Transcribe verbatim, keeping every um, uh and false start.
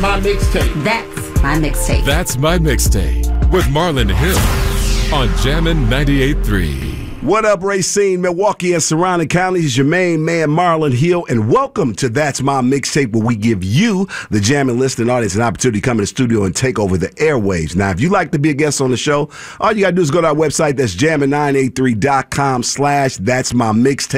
my mixtape. That's my mixtape. That's my mixtape with Marlon Hill on Jammin' ninety-eight point three. What up, Racine, Milwaukee, and surrounding counties? It's your main man, Marlon Hill, and welcome to That's My Mixtape, where we give you, the jamming listening audience, an opportunity to come in the studio and take over the airwaves. Now, if you'd like to be a guest on the show, all you got to do is go to our website. That's jammin nine eight three dot com slash That's My Mixtape.